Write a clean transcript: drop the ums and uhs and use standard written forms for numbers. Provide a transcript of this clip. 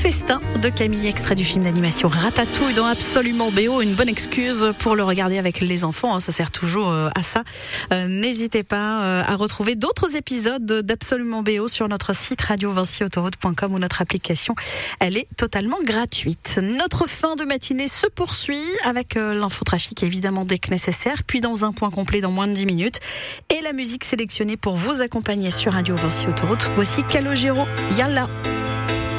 Festin de Camille, extrait du film d'animation Ratatouille dans Absolument BO. Une bonne excuse pour le regarder avec les enfants, ça sert toujours à ça. N'hésitez pas à retrouver d'autres épisodes d'Absolument BO sur notre site radiovincyautoroute.com ou notre application. Elle est totalement gratuite. Notre fin de matinée se poursuit avec l'infotrafic évidemment dès que nécessaire, puis dans un point complet dans moins de 10 minutes. Et la musique sélectionnée pour vous accompagner sur Radio Vinci Autoroute. Voici Calogero, Yalla.